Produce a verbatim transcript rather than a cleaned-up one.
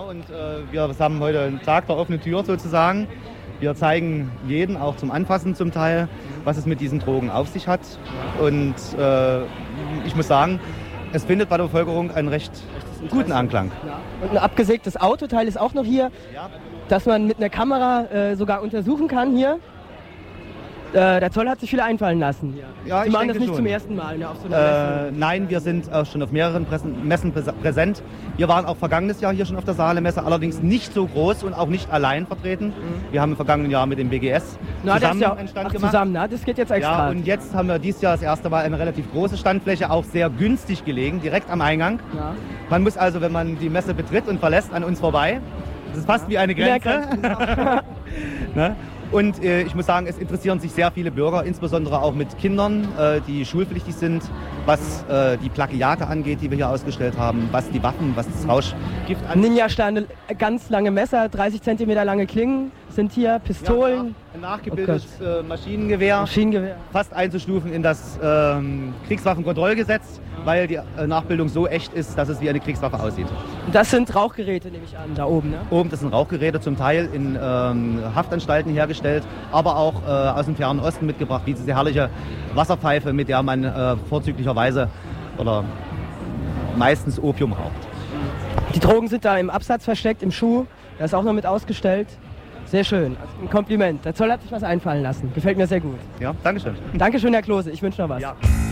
Genau, und äh, wir haben heute einen Tag der offenen Tür sozusagen. Wir zeigen jeden, auch zum Anfassen zum Teil, was es mit diesen Drogen auf sich hat. Und äh, ich muss sagen, es findet bei der Bevölkerung einen recht guten Anklang. Ja. Und ein abgesägtes Autoteil ist auch noch hier, Ja. das man mit einer Kamera äh, sogar untersuchen kann hier. Äh, der Zoll hat sich viel einfallen lassen hier. Ja, Sie ich machen das denke nicht schon. zum ersten Mal, ne, auf so einer Äh, Messe. nein, wir sind auch schon auf mehreren Pressen, Messen präs- präsent. Wir waren auch vergangenes Jahr hier schon auf der Saale-Messe, allerdings nicht so groß und auch nicht allein vertreten. Mhm. Wir haben im vergangenen Jahr mit dem B G S Na, das zusammen ist ja, einen Stand ach, gemacht. zusammen, na, das geht jetzt extra. Ja, und jetzt haben wir dieses Jahr das erste Mal eine relativ große Standfläche, auch sehr günstig gelegen, direkt am Eingang. Ja. Man muss also, wenn man die Messe betritt und verlässt, an uns vorbei. Das ist fast wie eine Wie eine Grenze. Ne? Und äh, ich muss sagen, es interessieren sich sehr viele Bürger, insbesondere auch mit Kindern, äh, die schulpflichtig sind, was äh, die Plagiate angeht, die wir hier ausgestellt haben, was die Waffen, was das Rauschgift angeht. Ninja-Sterne, ganz lange Messer, dreißig Zentimeter lange Klingen sind hier, Pistolen, Ja, ein nachgebildetes äh, Maschinengewehr, Maschinengewehr. fast einzustufen in das ähm, Kriegswaffenkontrollgesetz, weil die äh, Nachbildung so echt ist, dass es wie eine Kriegswaffe aussieht. Und das sind Rauchgeräte, nehme ich an, da oben, ne? Oben, das sind Rauchgeräte, zum Teil in ähm, Haftanstalten hergestellt, aber auch äh, aus dem Fernen Osten mitgebracht, wie diese herrliche Wasserpfeife, mit der man äh, vorzüglicherweise oder meistens Opium raucht. Die Drogen sind da im Absatz versteckt, im Schuh, das ist auch noch mit ausgestellt. Sehr schön, also ein Kompliment. Der Zoll hat sich was einfallen lassen, gefällt mir sehr gut. Ja, Dankeschön. Dankeschön, Herr Klose, ich wünsche noch was. Ja.